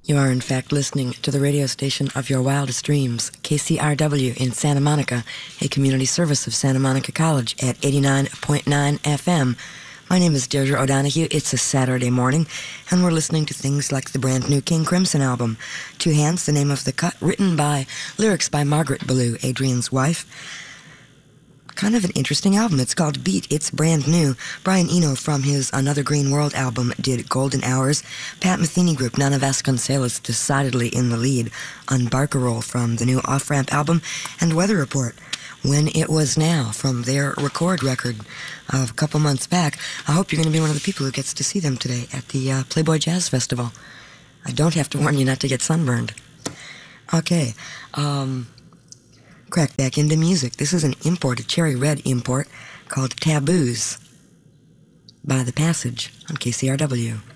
You are in fact listening to the radio station of your wildest dreams, KCRW in Santa Monica, a community service of Santa Monica College at 89.9 FM. My name is Deirdre O'Donoghue. It's a Saturday morning, and we're listening to things like the brand new King Crimson album, Two Hands, the name of the cut, written by, lyrics by Margaret Ballou, Adrian's wife. Kind of an interesting album. It's called Beat. It's brand new. Brian Eno from his Another Green World album did Golden Hours. Pat Metheny Group, Nana Vasconcelos decidedly in the lead on Barcarolle from the new Off-Ramp album, and Weather Report, When It Was Now, from their record record of a couple months back. I hope you're going to be one of the people who gets to see them today at the Playboy Jazz Festival. I don't have to warn you not to get sunburned. Okay, crack back into music. This is an import, a cherry red import called Taboos by The Passage on KCRW.